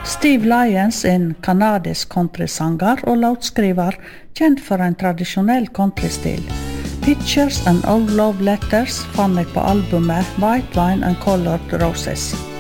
Steve Lyons er en kanadisk countrysanger og låtskriver kjent for en tradisjonell countrystil. Pictures and Old Love Letters fann jeg på albumet White Wine and Colored Roses.